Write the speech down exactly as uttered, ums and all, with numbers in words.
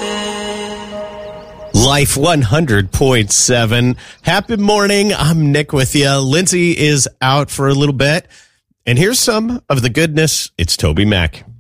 Life one hundred point seven. Happy morning. I'm Nick with you. Lindsay is out for a little bit. And here's some of the goodness. It's Toby Mac.